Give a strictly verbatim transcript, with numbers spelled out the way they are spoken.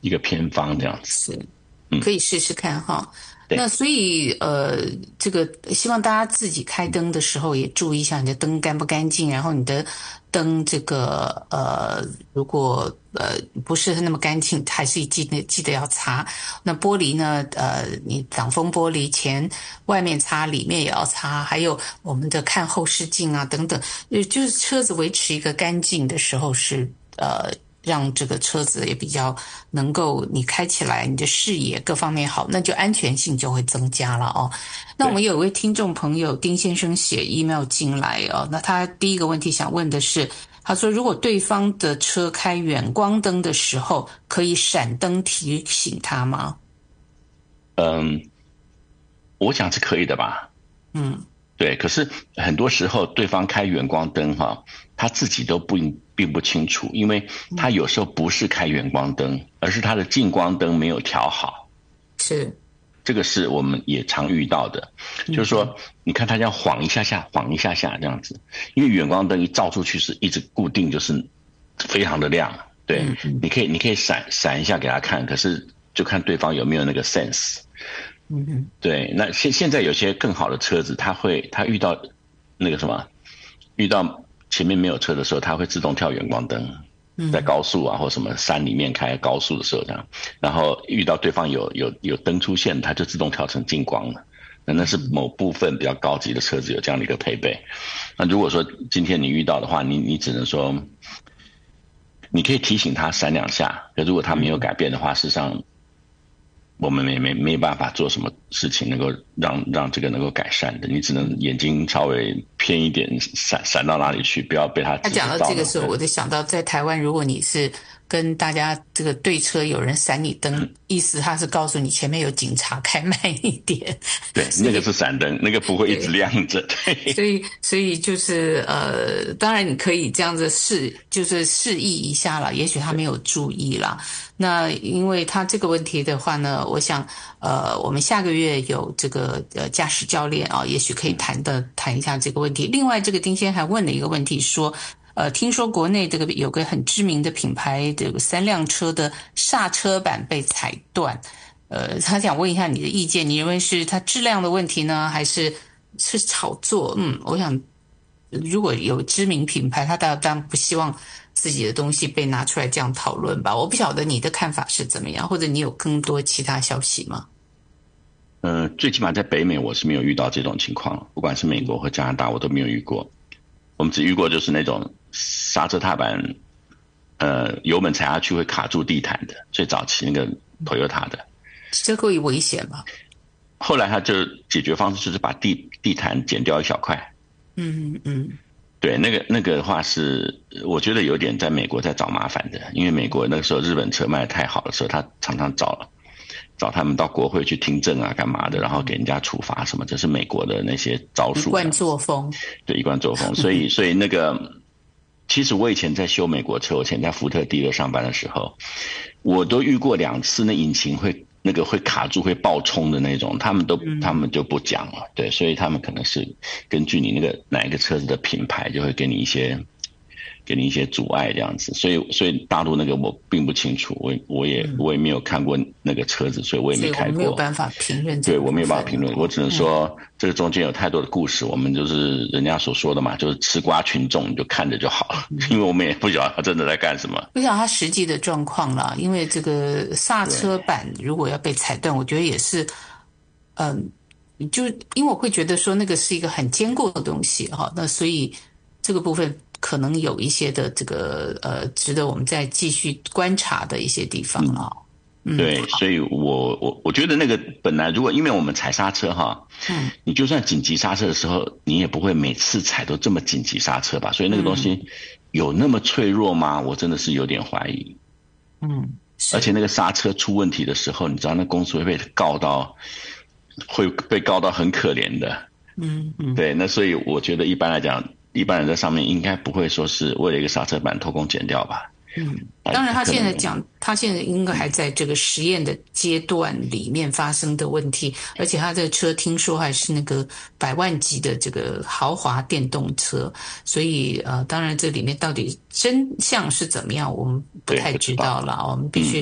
一个偏方这样子。 是， 嗯， 可以试试看哈。那对。 所以呃，这个希望大家自己开灯的时候也注意一下你的灯干不干净，然后你的灯这个呃，如果呃不是那么干净，还是记得记得要擦。那玻璃呢，呃，你挡风玻璃前外面擦，里面也要擦，还有我们的看后视镜啊等等，呃，就是车子维持一个干净的时候是呃。让这个车子也比较能够你开起来，你的视野各方面好，那就安全性就会增加了哦。那我们对。 有一位听众朋友丁先生写 email 进来哦，那他第一个问题想问的是，他说如果对方的车开远光灯的时候，可以闪灯提醒他吗？ 嗯，我想是可以的吧。 嗯对，可是很多时候对方开远光灯哈，他自己都不并不清楚，因为他有时候不是开远光灯，而是他的近光灯没有调好。 是。 这个是我们也常遇到的，就是说，你看他这样晃一下下，晃一下下这样子，因为远光灯一照出去是一直固定，就是非常的亮。对，你可以你可以闪闪一下给他看，可是就看对方有没有那个 sense。 嗯嗯对，那现现在有些更好的车子，它会它遇到那个什么，遇到前面没有车的时候，它会自动跳远光灯，在高速啊或什么山里面开高速的时候这样，然后遇到对方有有有灯出现，它就自动跳成近光了。那那是某部分比较高级的车子有这样的一个配备。那如果说今天你遇到的话，你你只能说，你可以提醒他闪两下，可如果他没有改变的话，事实上。我们没没没办法做什么事情能够让让这个能够改善的，你只能眼睛稍微偏一点，闪闪到哪里去，不要被他他讲到指着到了。 这个时候，我就想到在台湾，如果你是跟大家这个对车有人闪你灯，意思他是告诉你前面有警察，开慢一点。 对， 所以那个是闪灯，那个不会一直对， 亮着。对。 所以所以就是呃，当然你可以这样子示，就是示意一下了，也许他没有注意啦。那因为他这个问题的话呢，我想呃，我们下个月有这个呃驾驶教练啊，也许可以谈的谈一下这个问题。另外，这个丁先还问了一个问题说。呃，听说国内这个有个很知名的品牌，这个三辆车的刹车板被踩断，呃，他想问一下你的意见，你认为是它质量的问题呢，还是是炒作？嗯，我想如果有知名品牌，他当然不希望自己的东西被拿出来这样讨论吧。我不晓得你的看法是怎么样，或者你有更多其他消息吗？ 嗯、呃，最起码在北美我是没有遇到这种情况，不管是美国或加拿大，我都没有遇过。我们只遇过就是那种刹车踏板，呃，油门踩下去会卡住地毯的，最早期那个 Toyota 的。 这会危险吗？ 后来他就解决方式就是把地地毯剪掉一小块。 嗯嗯对，那个那个的话是，我觉得有点在美国在找麻烦的，因为美国那个时候日本车卖的太好的时候，他常常找找他们到国会去听证啊，干嘛的，然后给人家处罚什么，这是美国的那些招数。 一贯作风。 对，一贯作风。所以所以那个，其实我以前在修美国车，我以前在福特地勒上班的时候，我都遇过两次，那引擎会那个会卡住、会爆冲的那种，他们都他们就不讲了。对，所以他们可能是根据你那个哪一个车子的品牌，就会给你一些给你一些阻碍这样子。所以所以大陆那个我并不清楚，我我也我也没有看过那个车子，所以我也所以我没开过。 们没有办法评论这个部分。 对，我没有办法评论，我只能说这个中间有太多的故事，我们就是人家所说的嘛，就是吃瓜群众，你就看着就好了，因为我们也不晓得他真的在干什么。 不晓得他实际的状况啦，因为这个刹车板如果要被踩断，我觉得也是，嗯，就因为我会觉得说那个是一个很坚固的东西哈，那所以这个部分可能有一些的这个呃，值得我们再继续观察的一些地方了。嗯， 对，所以我我我觉得那个本来如果因为我们踩刹车哈，嗯，你就算紧急刹车的时候，你也不会每次踩都这么紧急刹车吧？所以那个东西有那么脆弱吗？我真的是有点怀疑。 嗯， 而且那个刹车出问题的时候，你知道那公司会被告到，会被告到很可怜的。 嗯嗯， 对，那所以我觉得一般来讲，一般人在上面应该不会说是为了一个刹车板偷工减料吧。 嗯，当然，他现在讲，他现在应该还在这个实验的阶段里面发生的问题，而且他这个车听说还是那个百万级的这个豪华电动车，所以呃，当然这里面到底真相是怎么样，我们不太知道了，我们必须。